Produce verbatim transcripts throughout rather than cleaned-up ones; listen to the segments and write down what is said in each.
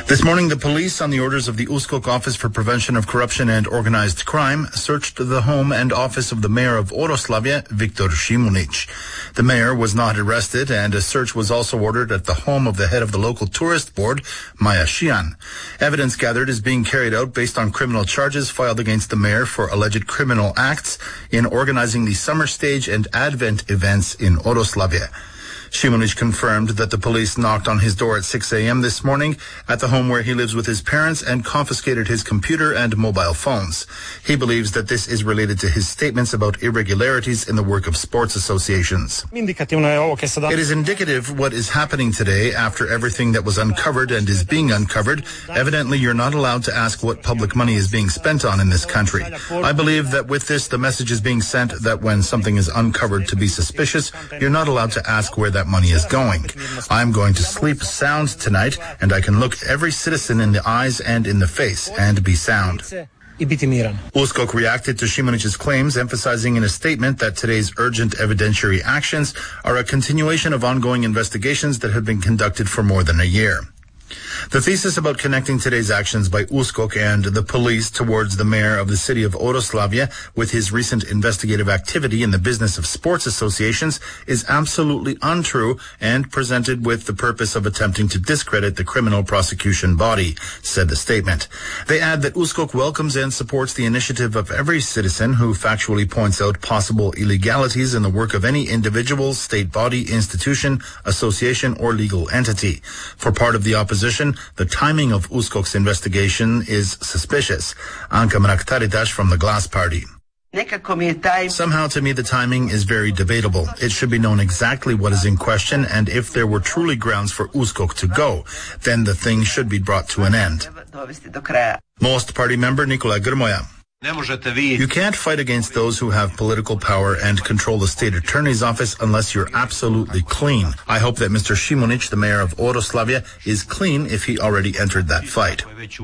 This morning, the police, on the orders of the U S K O K Office for Prevention of Corruption and Organized Crime, searched the home and office of the mayor of Oroslavia, Viktor Šimunić. The mayor was not arrested, and a search was also ordered at the home of the head of the local tourist board, Maja Šijan. Evidence gathered is being carried out based on criminal charges filed against the mayor for alleged criminal acts in organizing the summer stage and Advent events in Oroslavia. Šimunić confirmed that the police knocked on his door at six a.m. this morning at the home where he lives with his parents and confiscated his computer and mobile phones. He believes that this is related to his statements about irregularities in the work of sports associations. It is indicative what is happening today after everything that was uncovered and is being uncovered. Evidently, you're not allowed to ask what public money is being spent on in this country. I believe that with this, the message is being sent that when something is uncovered to be suspicious, you're not allowed to ask where that money is going. I'm going to sleep sound tonight, and I can look every citizen in the eyes and in the face and be sound. U S K O K reacted to Šimunić's claims, emphasizing in a statement that today's urgent evidentiary actions are a continuation of ongoing investigations that have been conducted for more than a year. The thesis about connecting today's actions by U S K O K and the police towards the mayor of the city of Oroslavia with his recent investigative activity in the business of sports associations is absolutely untrue and presented with the purpose of attempting to discredit the criminal prosecution body, said the statement. They add that U S K O K welcomes and supports the initiative of every citizen who factually points out possible illegalities in the work of any individual, state body, institution, association, or legal entity. For part of the opposition, the timing of U S K O K's investigation is suspicious. Anka Mrak-Taritaš from the Glass Party. Somehow, to me, the timing is very debatable. It should be known exactly what is in question, and if there were truly grounds for U S K O K to go, then the thing should be brought to an end. Most party member Nikola Grmoja. You can't fight against those who have political power and control the state attorney's office unless you're absolutely clean. I hope that Mister Šimunić, the mayor of Oroslavia, is clean if he already entered that fight.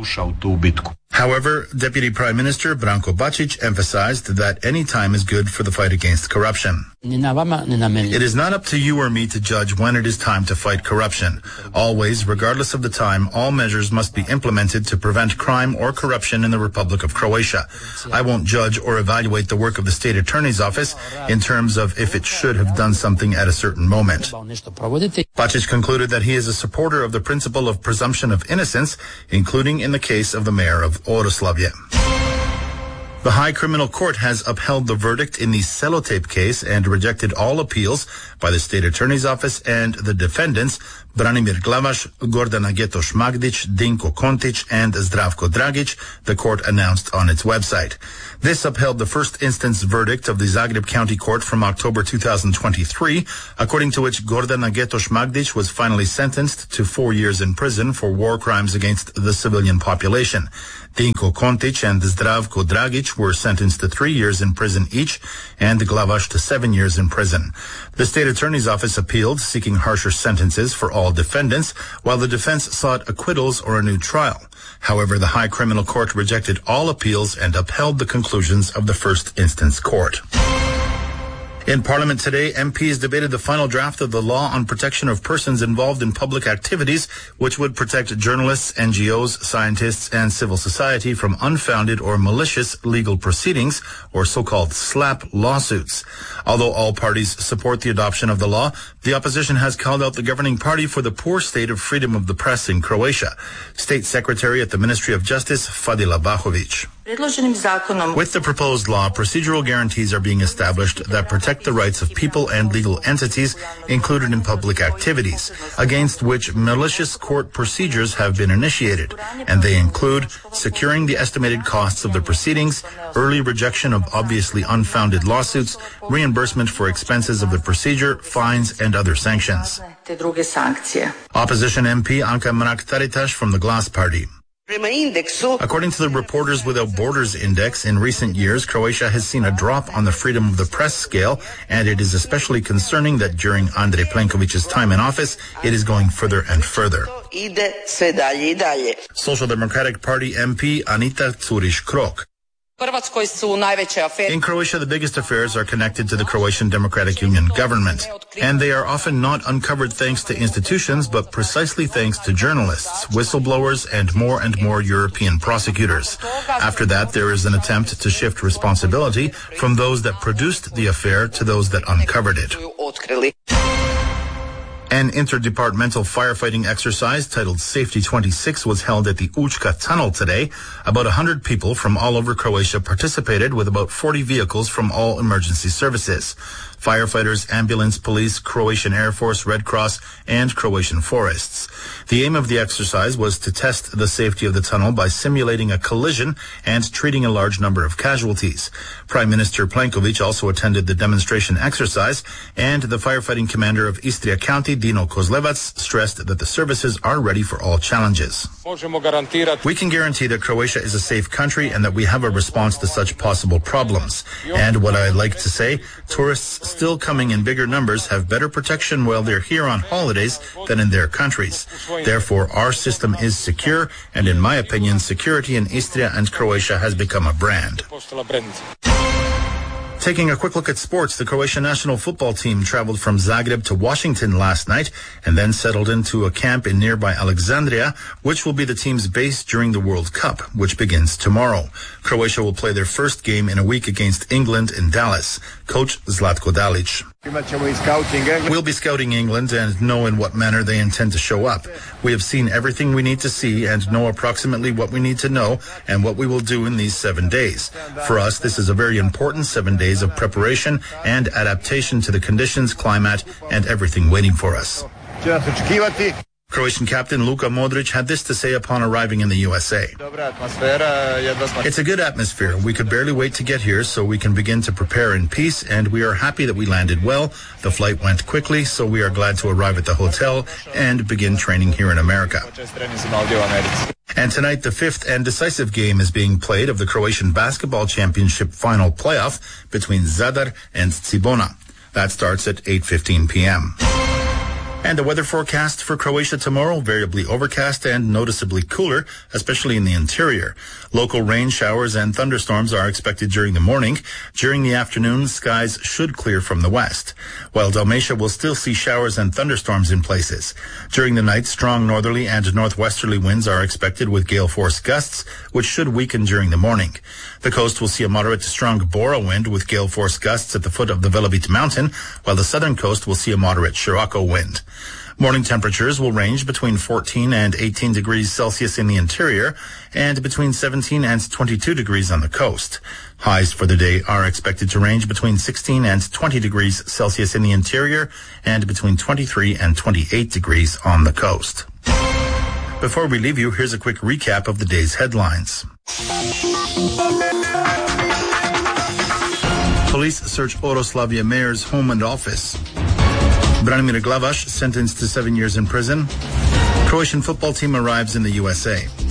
However, Deputy Prime Minister Branko Bačić emphasized that any time is good for the fight against corruption. It is not up to you or me to judge when it is time to fight corruption. Always, regardless of the time, all measures must be implemented to prevent crime or corruption in the Republic of Croatia. I won't judge or evaluate the work of the State Attorney's Office in terms of if it should have done something at a certain moment. Bačić concluded that he is a supporter of the principle of presumption of innocence, including in the case of the mayor of Oroslavia. The High Criminal Court has upheld the verdict in the Sellotape case and rejected all appeals by the State Attorney's Office and the defendants, Branimir Glavaš, Gordana Getoš-Magdić, Dinko Kontić, and Zdravko Dragić, the court announced on its website. This upheld the first instance verdict of the Zagreb County Court from October two thousand twenty-three, according to which Gordana Getoš-Magdić was finally sentenced to four years in prison for war crimes against the civilian population. Dinko Kontić and Zdravko Dragić were sentenced to three years in prison each, and Glavaš to seven years in prison. The State Attorney's Office appealed, seeking harsher sentences for all defendants, while the defense sought acquittals or a new trial. However, the High Criminal Court rejected all appeals and upheld the conclusions of the first instance court. In Parliament today, M Ps debated the final draft of the law on protection of persons involved in public activities, which would protect journalists, N G Os, scientists, and civil society from unfounded or malicious legal proceedings, or so-called SLAPP lawsuits. Although all parties support the adoption of the law, the opposition has called out the governing party for the poor state of freedom of the press in Croatia. State Secretary at the Ministry of Justice, Fadila Bahović. With the proposed law, procedural guarantees are being established that protect the rights of people and legal entities included in public activities, against which malicious court procedures have been initiated, and they include securing the estimated costs of the proceedings, early rejection of obviously unfounded lawsuits, reimbursement for expenses of the procedure, fines, and other sanctions. Opposition M P Anka Mrak-Taritaš from the Glass Party. According to the Reporters Without Borders Index, in recent years, Croatia has seen a drop on the freedom of the press scale, and it is especially concerning that during Andrej Plenković's time in office, it is going further and further. Social Democratic Party M P Anita Curiš-Krok. In Croatia, the biggest affairs are connected to the Croatian Democratic Union government, and they are often not uncovered thanks to institutions, but precisely thanks to journalists, whistleblowers, and more and more European prosecutors. After that, there is an attempt to shift responsibility from those that produced the affair to those that uncovered it. An interdepartmental firefighting exercise titled Safety twenty-six was held at the Učka Tunnel today. About one hundred people from all over Croatia participated, with about forty vehicles from all emergency services. Firefighters, ambulance, police, Croatian Air Force, Red Cross, and Croatian forests. The aim of the exercise was to test the safety of the tunnel by simulating a collision and treating a large number of casualties. Prime Minister Plenković also attended the demonstration exercise, and the firefighting commander of Istria County, Dino Kozlevac, stressed that the services are ready for all challenges. We can guarantee that Croatia is a safe country and that we have a response to such possible problems. And what I like to say, tourists still coming in bigger numbers have better protection while they're here on holidays than in their countries. Therefore, our system is secure, and in my opinion, security in Istria and Croatia has become a brand. Taking a quick look at sports, the Croatian national football team traveled from Zagreb to Washington last night and then settled into a camp in nearby Alexandria, which will be the team's base during the World Cup, which begins tomorrow. Croatia will play their first game in a week against England in Dallas. Coach Zlatko Dalic. We'll be scouting England and know in what manner they intend to show up. We have seen everything we need to see and know approximately what we need to know and what we will do in these seven days. For us, this is a very important seven days of preparation and adaptation to the conditions, climate, and everything waiting for us. Croatian captain Luka Modric had this to say upon arriving in the U S A. It's a good atmosphere. We could barely wait to get here so we can begin to prepare in peace, and we are happy that we landed well. The flight went quickly, so we are glad to arrive at the hotel and begin training here in America. And tonight, the fifth and decisive game is being played of the Croatian Basketball Championship final playoff between Zadar and Cibona. That starts at eight fifteen p.m. And the weather forecast for Croatia tomorrow, variably overcast and noticeably cooler, especially in the interior. Local rain showers and thunderstorms are expected during the morning. During the afternoon, skies should clear from the west, while Dalmatia will still see showers and thunderstorms in places. During the night, strong northerly and northwesterly winds are expected with gale force gusts, which should weaken during the morning. The coast will see a moderate to strong Bora wind with gale force gusts at the foot of the Velebit mountain, while the southern coast will see a moderate Scirocco wind. Morning temperatures will range between fourteen and eighteen degrees Celsius in the interior and between seventeen and twenty-two degrees on the coast. Highs for the day are expected to range between sixteen and twenty degrees Celsius in the interior and between twenty-three and twenty-eight degrees on the coast. Before we leave you, here's a quick recap of the day's headlines. Police search Oroslavia mayor's home and office. Branimir Glavaš sentenced to seven years in prison. Croatian football team arrives in the U S A.